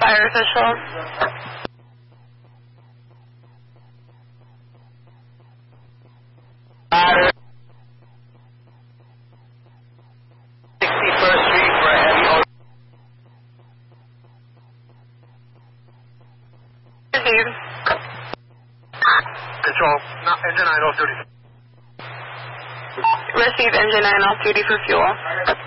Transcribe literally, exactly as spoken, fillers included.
fire official. sixty-first Street for a heavy auto. Received. Control, not engine nine off duty. Receive engine nine off duty for fuel.